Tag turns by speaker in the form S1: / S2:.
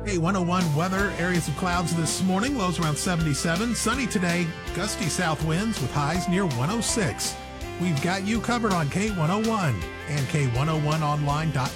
S1: K101 weather, areas of clouds this morning, lows around 77. Sunny today, gusty south winds with highs near 106. We've got you covered on K101 and K101online.net.